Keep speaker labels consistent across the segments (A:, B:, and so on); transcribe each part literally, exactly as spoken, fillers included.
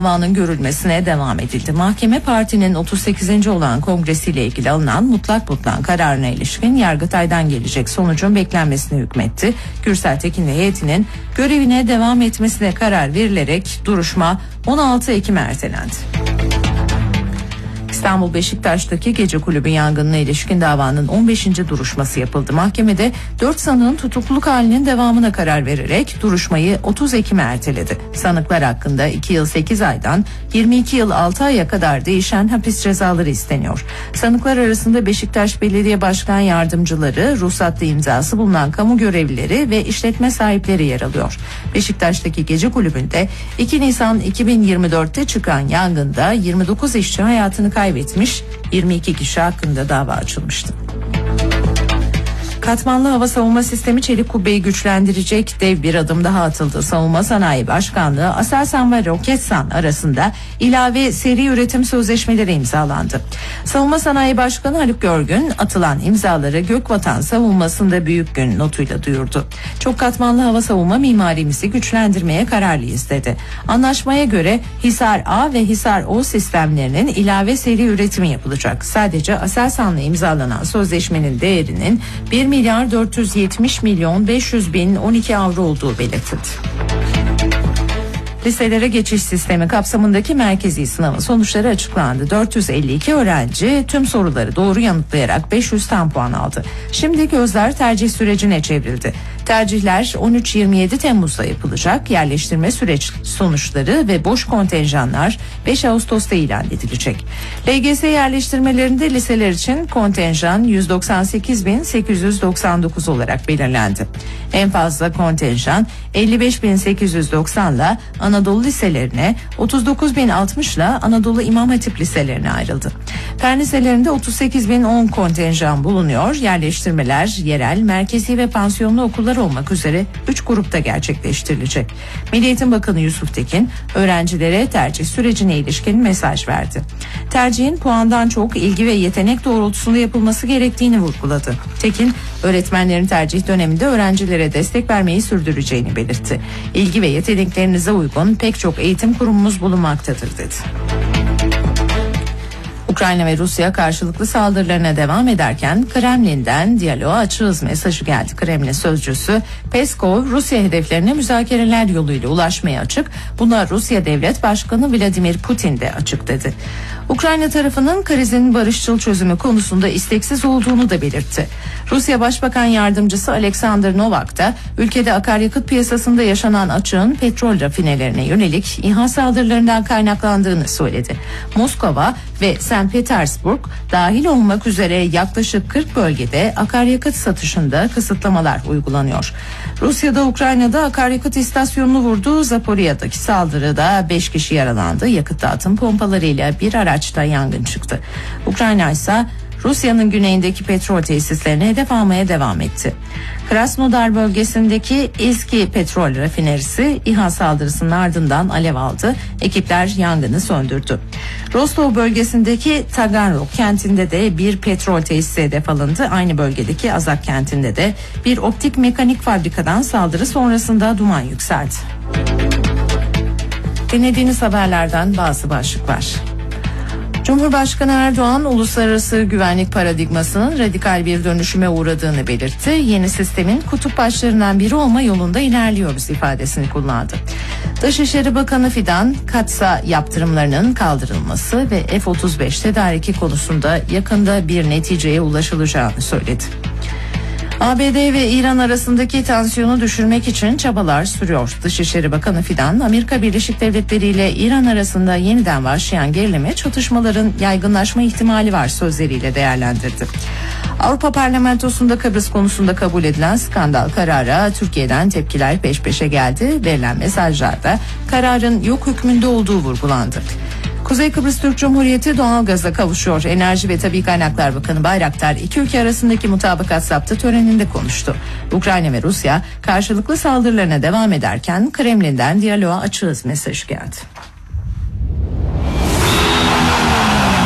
A: davanın görülmesine devam edildi. Mahkeme partinin otuz sekizinci olan kongresiyle ilgili alınan mutlak butlan kararına ilişkin Yargıtay'dan gelecek sonucun beklenmesine hükmetti. Gürsel Tekin ve heyetinin görevine devam etmesine karar verilerek duruşma on altı Ekim'e ertelendi. İstanbul Beşiktaş'taki gece kulübü yangınına ilişkin davanın on beşinci duruşması yapıldı. Mahkemede dört sanığın tutukluluk halinin devamına karar vererek duruşmayı otuz Ekim'e erteledi. Sanıklar hakkında iki yıl sekiz aydan yirmi iki yıl altı aya kadar değişen hapis cezaları isteniyor. Sanıklar arasında Beşiktaş Belediye Başkan Yardımcıları, ruhsatlı imzası bulunan kamu görevlileri ve işletme sahipleri yer alıyor. Beşiktaş'taki gece kulübünde iki Nisan iki bin yirmi dörtte çıkan yangında yirmi dokuz işçi hayatını kaybetmiş, yirmi iki kişi hakkında dava açılmıştı. Katmanlı hava savunma sistemi çelik kubbeyi güçlendirecek dev bir adım daha atıldı. Savunma Sanayi Başkanlığı, Aselsan ve Roketsan arasında ilave seri üretim sözleşmeleri imzalandı. Savunma Sanayi Başkanı Haluk Görgün atılan imzaları Gökvatan savunmasında büyük gün notuyla duyurdu. Çok katmanlı hava savunma mimarimizi güçlendirmeye kararlıyız dedi. Anlaşmaya göre Hisar A ve Hisar O sistemlerinin ilave seri üretimi yapılacak. Sadece Aselsan'la imzalanan sözleşmenin değerinin bir milyar dört yüz yetmiş milyon beş yüz bin on iki avro olduğu belirtildi. Liselere geçiş sistemi kapsamındaki merkezi sınavın sonuçları açıklandı. dört yüz elli iki öğrenci tüm soruları doğru yanıtlayarak beş yüz tam puan aldı. Şimdi gözler tercih sürecine çevrildi. Tercihler on üç yirmi yedi Temmuz'da yapılacak. Yerleştirme süreç sonuçları ve boş kontenjanlar beş Ağustos'ta ilan edilecek. L G S yerleştirmelerinde liseler için kontenjan yüz doksan sekiz bin sekiz yüz doksan dokuz olarak belirlendi. En fazla kontenjan elli beş bin sekiz yüz doksan ile Anadolu liselerine, otuz dokuz bin altmış ile Anadolu İmam Hatip liselerine ayrıldı. Fen liselerinde otuz sekiz bin on kontenjan bulunuyor. Yerleştirmeler yerel, merkezi ve pansiyonlu okullar olmak üzere üç grupta gerçekleştirilecek. Milli Eğitim Bakanı Yusuf Tekin öğrencilere tercih sürecine ilişkin mesaj verdi. Tercihin puandan çok ilgi ve yetenek doğrultusunda yapılması gerektiğini vurguladı. Tekin, öğretmenlerin tercih döneminde öğrencilere destek vermeyi sürdüreceğini belirtti. İlgi ve yeteneklerinize uygun pek çok eğitim kurumumuz bulunmaktadır dedi. Ukrayna ve Rusya karşılıklı saldırılarına devam ederken Kremlin'den diyaloğa açığız mesajı geldi. Kremlin sözcüsü Peskov, Rusya hedeflerine müzakereler yoluyla ulaşmaya açık. Buna Rusya Devlet Başkanı Vladimir Putin de açık dedi. Ukrayna tarafının krizin barışçıl çözümü konusunda isteksiz olduğunu da belirtti. Rusya Başbakan Yardımcısı Alexander Novak da ülkede akaryakıt piyasasında yaşanan açığın petrol rafinelerine yönelik İHA saldırılarından kaynaklandığını söyledi. Moskova ve Sankt Petersburg dahil olmak üzere yaklaşık kırk bölgede akaryakıt satışında kısıtlamalar uygulanıyor. Rusya'da Ukrayna'da akaryakıt istasyonunu vurduğu Zaporya'daki saldırıda beş kişi yaralandı. Yakıt dağıtım pompalarıyla bir araçta yangın çıktı. Ukrayna ise Rusya'nın güneyindeki petrol tesislerine hedef almaya devam etti. Krasnodar bölgesindeki İzki petrol rafinerisi İHA saldırısının ardından alev aldı. Ekipler yangını söndürdü. Rostov bölgesindeki Taganrog kentinde de bir petrol tesisi hedef alındı. Aynı bölgedeki Azak kentinde de bir optik mekanik fabrikadan saldırı sonrasında duman yükseldi. Dinlediğiniz haberlerden bazı başlıklar. Cumhurbaşkanı Erdoğan, uluslararası güvenlik paradigmasının radikal bir dönüşüme uğradığını belirtti. Yeni sistemin kutup başlarından biri olma yolunda ilerliyoruz ifadesini kullandı. Dışişleri Bakanı Fidan, Katsa yaptırımlarının kaldırılması ve F otuz beş tedariki konusunda yakında bir neticeye ulaşılacağını söyledi. A B D ve İran arasındaki tansiyonu düşürmek için çabalar sürüyor. Dışişleri Bakanı Fidan, Amerika Birleşik Devletleri ile İran arasında yeniden başlayan gerileme, çatışmaların yaygınlaşma ihtimali var sözleriyle değerlendirdi. Avrupa Parlamentosu'nda Kıbrıs konusunda kabul edilen skandal karara Türkiye'den tepkiler peş peşe geldi. Verilen mesajlarda kararın yok hükmünde olduğu vurgulandı. Kuzey Kıbrıs Türk Cumhuriyeti doğalgaza kavuşuyor. Enerji ve Tabii Kaynaklar Bakanı Bayraktar iki ülke arasındaki mutabakat zaptı töreninde konuştu. Ukrayna ve Rusya karşılıklı saldırılarına devam ederken Kremlin'den diyaloğa açığız mesajı geldi.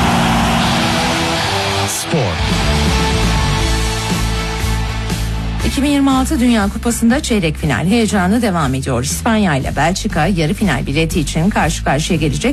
B: Spor.
A: iki bin yirmi altı Dünya Kupası'nda çeyrek final heyecanı devam ediyor. İspanya ile Belçika yarı final bileti için karşı karşıya gelecek.